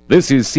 This is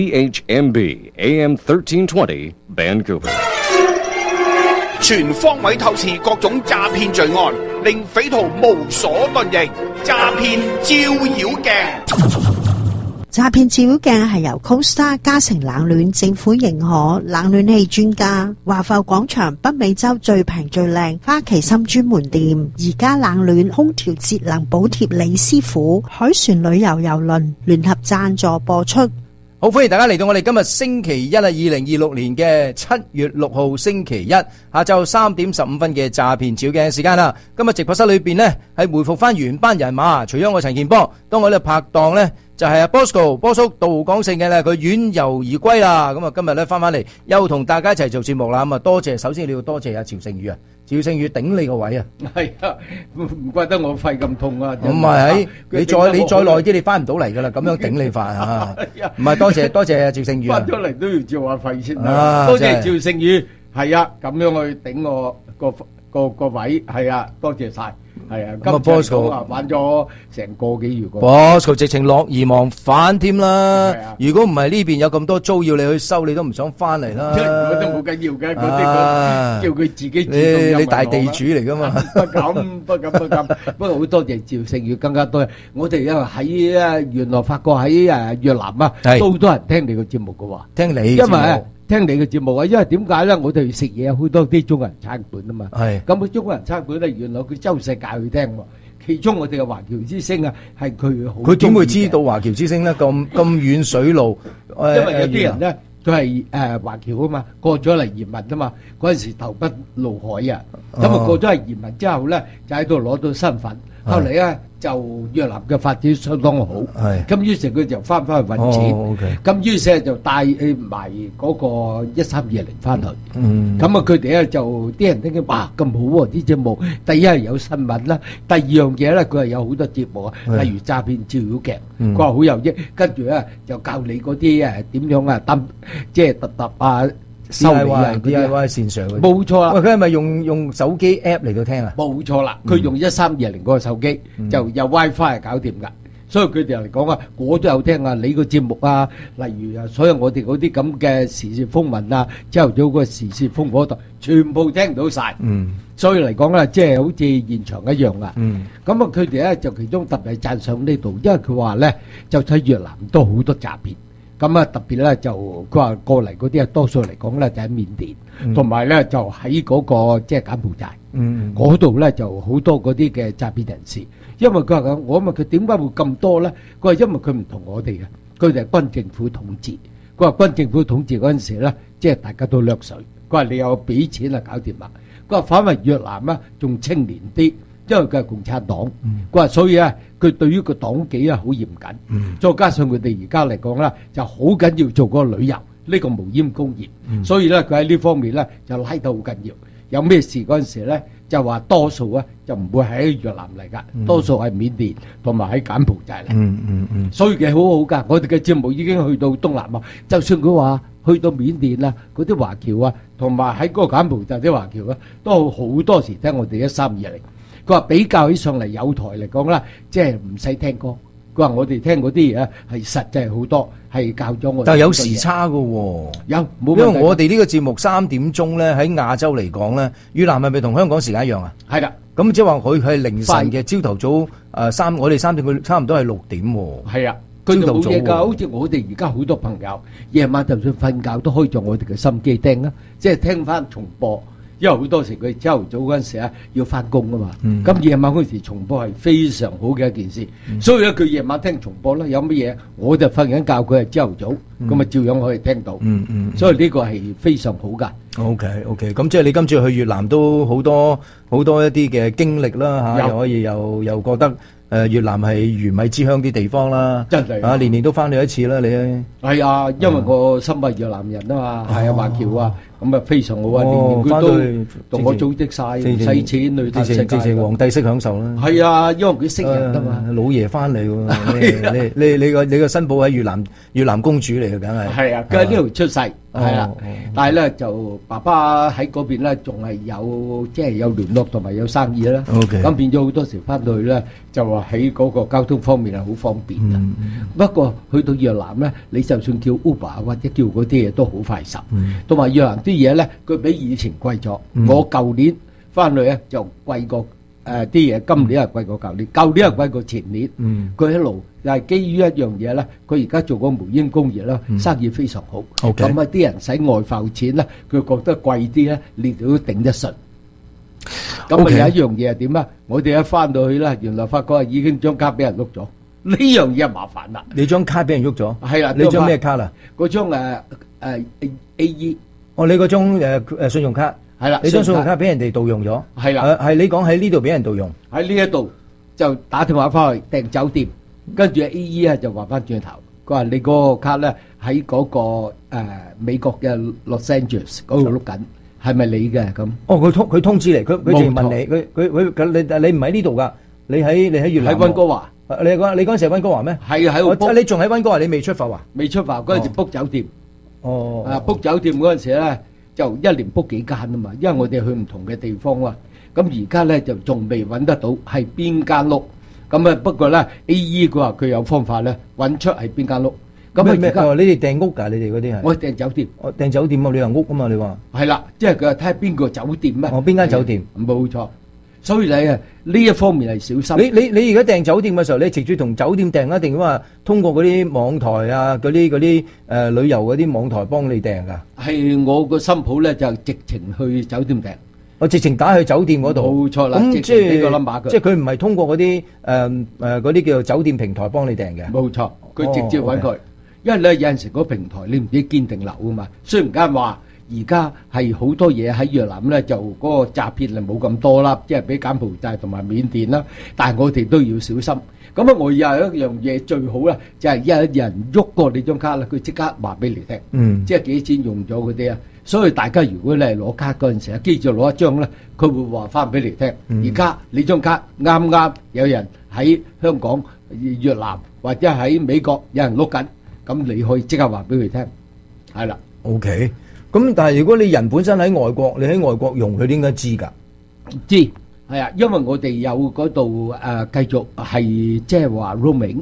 CHMB AM 1320 Vancouver. 全方位透視各種詐騙罪案，令匪徒無所遁形。詐騙照妖鏡。 詐騙照妖鏡係由 Costa 嘉誠冷暖政府認可冷暖氣專家華埠廣場北美洲最平最靚花旗參專門店，而家冷暖空調節能補貼李師傅海船旅遊郵輪聯合贊助播出。 好，歡迎大家嚟到我哋今日星期一啊，2026年嘅7月6號星期一下晝3點15分嘅詐騙照鏡時間啦。今日直播室裏邊呢係回復翻原班人馬，除咗我陳健波，當我哋拍檔呢就係阿 Bosco 波叔杜廣勝嘅咧，佢遠遊而歸啦。咁啊，今日咧翻嚟又同大家一齊做節目啦。咁啊，多謝，首先你要多謝阿趙勝宇啊，趙勝宇頂你個位啊。 係啊，唔怪得我肺咁痛啊。 唔係，你再耐啲，你翻唔到嚟噶啦。咁樣頂你法啊。唔係，多謝阿趙勝宇啊。 翻咗嚟都要照下肺先啦。多謝趙勝宇，係啊，咁樣去頂我個位，係啊，多謝晒。係啊，今次講玩咗成個幾月個 Bosco 直情樂而忘返添啦。如果唔係呢邊有咁多租要你去收，你都唔想翻嚟啦。 我都冇緊要嘅，嗰啲叫佢自己主動。 你大地主嚟噶嘛？ 不敢。不過好多謝趙勝宇，更加多。我哋因為喺原來發覺喺越南啊，都好多人聽你個節目噶喎。 聽你因為聽你嘅節目啊，因為點解咧？我哋食嘢有好多啲中國人餐館啊嘛。係咁，中國人餐館咧，原來佢周世界去聽喎。其中我哋嘅華僑之聲啊，係佢好。佢點會知道華僑之聲咧？咁遠水路， 因為有啲人咧，佢係華僑啊嘛，過咗嚟移民啊嘛。嗰陣時投奔怒海啊，咁啊過咗嚟移民之後咧，就喺度攞到身份。後嚟咧就越南嘅發展相當好，咁於是佢就翻去揾錢，咁於是就帶埋嗰個1320翻去，咁啊佢哋咧就啲人聽哇咁好喎啲節目，第一係有新聞啦，第二樣嘢咧佢係有好多節目啊，例如詐騙照妖鏡，佢話好有益，跟住咧就教你嗰啲點樣啊揼，即係揼啊。收你啊 DIY 線上嗰啲冇錯啦。 喂，佢係咪用手機 app 嚟到聽啊？ 冇錯啦，佢用1320嗰個手機就有 WiFi 係搞掂噶，所以佢哋嚟講啊，我都有聽啊你個節目啊，例如啊，所有我哋嗰啲咁嘅時事風雲啊，朝頭早嗰個時事風火台，全部聽到晒。所以嚟講咧，即係好似現場一樣啊。咁啊，佢哋咧就其中特別係讚賞呢度，因為佢話咧就喺越南都好多詐騙。咁啊，特別咧就佢話過嚟嗰啲啊，多數嚟講咧就喺緬甸，同埋咧就喺嗰個即係柬埔寨，嗰度咧就好多嗰啲嘅詐騙人士。因為佢話咁，我問佢點解會咁多咧？佢話因為佢唔同我哋嘅，佢哋係軍政府統治。佢話軍政府統治嗰陣時咧，即係大家都掠水。佢話你有俾錢啊，搞掂啦。佢話反為越南啊，仲清廉啲。因為佢係共產黨，佢話所以咧，佢對於個黨紀啊好嚴謹，再加上佢哋而家嚟講啦，就好緊要做個旅遊呢個無煙工業，所以咧佢喺呢方面咧就拉得好緊要。有咩事嗰陣時咧，就話多數啊就唔會喺越南嚟噶，多數係緬甸同埋喺柬埔寨嚟。所以佢好好噶，我哋嘅節目已經去到東南亞，就算佢話去到緬甸啊，嗰啲華僑啊，同埋喺嗰個柬埔寨啲華僑啊，都好多時聽我哋1320。佢話比較起上嚟有台嚟講啦，即係唔使聽歌。佢話我哋聽嗰啲嘢係實際好多，係教咗我哋。但係有時差㗎喎， 有冇？ 因為我哋呢個節目3點鐘咧，喺亞洲嚟講咧，越南係咪同香港時間一樣啊？ 係啦， 咁即係話佢係凌晨嘅朝頭早我哋3點，佢差唔多係6點喎。 係啊，佢哋冇嘢㗎，好似我哋而家好多朋友夜晚就算瞓覺都開咗我哋嘅心機聽啊，即係聽翻重播。因為好多時佢朝頭早嗰陣時啊要翻工啊嘛，咁夜晚嗰時重播係非常好嘅一件事，所以咧佢夜晚聽重播啦，有乜嘢我就瞓緊覺，佢係朝頭早，咁啊照樣可以聽到，所以呢個係非常好噶。 OK，咁即係你今次去越南都好多一啲嘅經歷啦嚇，又可以又覺得越南係魚米之鄉啲地方啦， 真係啊年年都翻去一次啦你。 係啊，因為我身為越南人啊嘛，係啊華僑啊。 咁啊非常好啊，年年佢都返到去同我組織晒，唔使錢去睇世直情界。 皇帝式享受啦。 係啊，因為佢識人啊嘛。 老爺翻嚟喎，你個新抱喺越南公主嚟嘅，梗係。 係啊，佢喺呢度出世，係啦。 哦但係咧就爸爸喺嗰邊咧，仲係有即係有聯絡同埋有生意啦。 OK 咁變咗好多時翻到去咧，就話喺嗰個交通方面係好方便嘅。不過去到越南咧，你就算叫 Uber 或者叫嗰啲嘢都好快手，同埋越南啲嘢咧，佢比以前貴咗。我舊年翻去咧就貴過啲嘢，今年係貴過舊年，舊年係貴過前年。佢一路又係基於一樣嘢咧，佢而家做個無煙工業啦，生意非常好。 OK 咁啊啲人使外埠錢咧，佢覺得貴啲咧，你哋都頂得順。咁啊 OK 有一樣嘢係點啊？我哋一翻到去啦，原來發覺已經張卡俾人碌咗，呢樣嘢係麻煩啦。 你張卡俾人喐咗？ 係啦， 你張咩卡啊？ 嗰張AE 哦，你嗰張信用卡。 係啦， 你張信用卡俾人哋盜用咗。 係啦。 係你講喺呢度俾人盜用。 喺呢一度就打電話翻去訂酒店，跟住 AE 就話翻轉頭，佢話你嗰個卡咧喺嗰個美國嘅 Los Angeles 嗰度碌緊，係咪你嘅咁？ 哦，佢通知你，佢冇錯淨問你，你唔喺呢度㗎，你喺越南喎。 喺溫哥華， 你嗰陣時係溫哥華咩？ 係喺度 book 你仲喺溫哥華，你未出發啊？ 未出發嗰陣時 book 酒店， 哦， book 酒店嗰陣時咧就一年 book 幾間啊嘛，因為我哋去唔同嘅地方啊。咁而家咧就仲未揾得到係邊間屋，咁啊不過咧 AE 佢話佢有方法咧揾出係邊間屋。咁啊而家你哋訂屋㗎？你哋嗰啲係？ 我訂酒店。 我訂酒店啊，旅遊屋啊嘛，你話？ 係啦，即係佢話睇下邊個酒店咩？ 哦，邊間酒店？ 冇錯。所以你啊呢一方面係小心。 你而家訂酒店嘅時候，你直接同酒店訂啊，定話通過嗰啲網台啊，嗰啲旅遊嗰啲網台幫你訂㗎？ 係我個新抱咧就直情去酒店訂。 我直情打去酒店嗰度。 冇錯啦， 咁直情俾個 number 佢。 即係佢唔係通過嗰啲嗰啲叫做酒店平台幫你訂嘅。 冇錯，佢直接揾佢。因為咧有陣時嗰平台你唔知堅定流啊嘛。雖然間話而家係好多嘢喺越南咧，就嗰個詐騙係冇咁多啦，即係比柬埔寨同埋緬甸啦。但係我哋都要小心。咁啊，我有一樣嘢最好啦，就係有人喐過你張卡啦，佢即刻話俾你聽，即係幾錢用咗嗰啲啊。所以大家如果你係攞卡嗰陣時，記住攞一張咧，佢會話翻俾你聽。而家你張卡啱啱有人喺香港、越南或者喺美國有人碌緊，咁你可以即刻話俾佢聽。係啦。 OK。咁但係如果你人本身喺外國，你喺外國用，佢應該知㗎。 知係啊，因為我哋有嗰度繼續係即係話 roaming。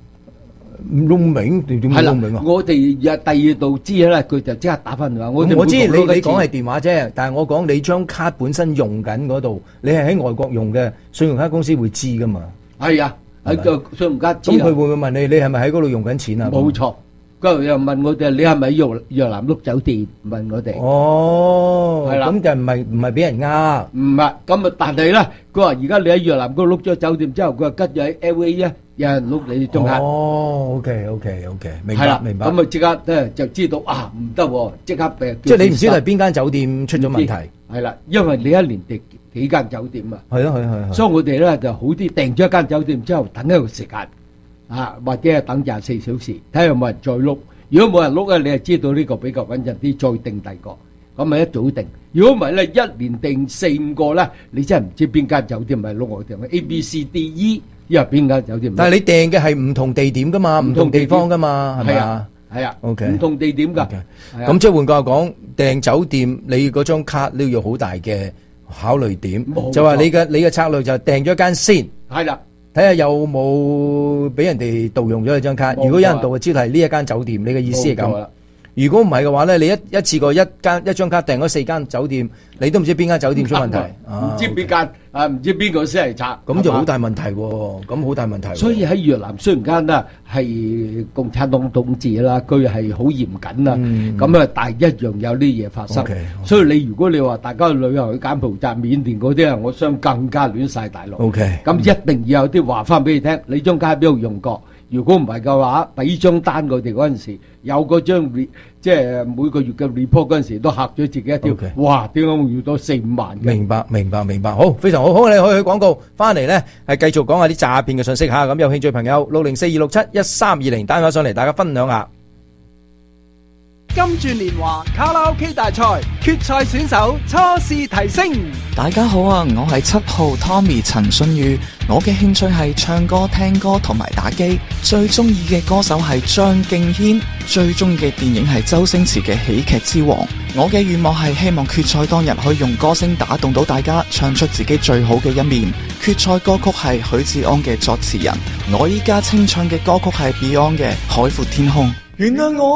roaming 點 roaming 啊？ 我哋第二度知咧，佢就即刻打翻嚟話。我知你講係電話啫，但係我講你張卡本身用緊嗰度，你係喺外國用嘅，信用卡公司會知㗎嘛？ 係啊，喺個信用卡知。 咁佢會唔會問你係咪喺嗰度用緊錢啊？ 冇錯。佢又問我哋：你係咪越南碌酒店？問我哋。 哦， 係啦， 咁就唔係俾人呃。 唔係，咁啊，但係咧，佢話而家你喺越南嗰度碌咗酒店之後，佢話跟住喺 LA 咧，有人碌你張卡。 哦，OK，明白明白。 咁啊，即刻咧就知道啊，唔得喎，即刻俾。 即係你唔知係邊間酒店出咗問題。 係啦，因為你一年訂幾間酒店啊。 係啊。 所以我哋咧就好啲，訂咗一間酒店之後，等一個時間。或者係等24小時，睇下有冇人再碌。如果冇人碌咧，你就知道呢個比較穩陣啲，再訂第二個。咁咪一早定。如果唔係咧，一年訂4-5個咧，你真係唔知邊間酒店咪碌我訂 A、B、C、D、E， 因為邊間酒店。 但係你訂嘅係唔同地點噶嘛，唔同地方噶嘛，係咪啊？ 係啊。 OK。 唔同地點㗎。 咁即係換句話講，訂酒店你嗰張卡都要好大嘅考慮點，就話你嘅策略就訂咗間先。 係啦。 睇下有冇俾人哋盜用咗你張卡，如果有人盜就知道係呢一間酒店，你嘅意思係咁。如果唔係嘅話咧，你一次過一張卡訂咗4間酒店，你都唔知邊間酒店出問題， 唔知邊間唔知邊個先係賊， 咁就好大問題喎，咁好大問題。 所以喺越南雖然間咧係共產黨統治啦，佢係好嚴謹啦，咁啊，但係一樣有啲嘢發生。所以你如果你話大家去旅遊去柬埔寨、緬甸嗰啲啊，我想更加亂晒大陸。咁一定要有啲話翻俾你聽，你張卡喺邊度用過。如果唔係嘅話，俾張單我哋嗰陣時，有嗰張即係每個月嘅 report 嗰陣時，都嚇咗自己一跳。哇！點解會要到4-5萬嘅？ 明白。好，非常好。好，你可以去廣告，翻嚟咧係繼續講下啲詐騙嘅信息嚇。咁有興趣朋友604-267-1320打電話上嚟，大家分享下。 金鑽年華卡拉 OK 大賽決賽選手初試提升。 大家好啊，我係7號 Tommy 陳信宇，我嘅興趣係唱歌、聽歌同埋打機，最中意嘅歌手係張敬軒，最中意嘅電影係周星馳嘅喜劇之王。我嘅願望係希望決賽當日可以用歌聲打動到大家，唱出自己最好嘅一面。決賽歌曲係許志安嘅作詞人，我依家清唱嘅歌曲係 Beyond 嘅《海闊天空》。原諒我